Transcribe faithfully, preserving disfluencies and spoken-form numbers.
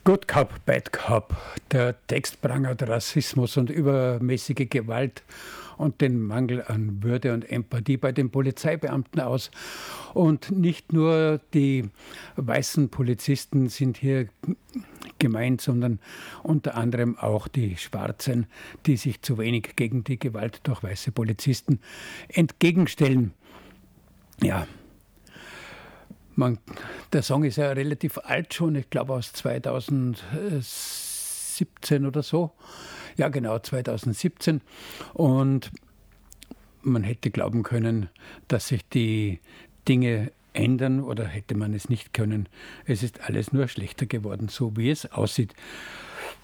Good Cop, Bad Cop. Der Text prangert Rassismus und übermäßige Gewalt und den Mangel an Würde und Empathie bei den Polizeibeamten aus. Und nicht nur die weißen Polizisten sind hier gemeint, sondern unter anderem auch die Schwarzen, die sich zu wenig gegen die Gewalt durch weiße Polizisten entgegenstellen. Ja, man, der Song ist ja relativ alt schon, ich glaube aus zweitausendsiebzehn oder so. Ja, genau, zweitausendsiebzehn. Und man hätte glauben können, dass sich die Dinge ändern, oder hätte man es nicht können. Es ist alles nur schlechter geworden, so wie es aussieht.